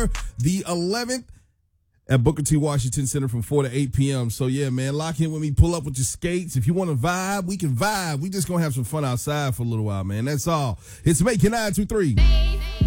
the 11th at Booker T. Washington Center from 4 to 8 p.m. So, yeah, man, lock in with me. Pull up with your skates. If you want to vibe, we can vibe. We just going to have some fun outside for a little while, man. That's all. It's Making 923.